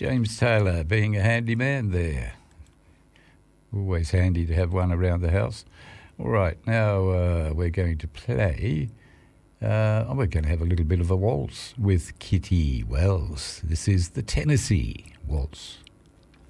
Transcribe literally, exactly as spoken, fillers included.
James Taylor being a handy man there. Always handy to have one around the house. All right, now uh, we're going to play... Uh, we're going to have a little bit of a waltz with Kitty Wells. This is the Tennessee Waltz.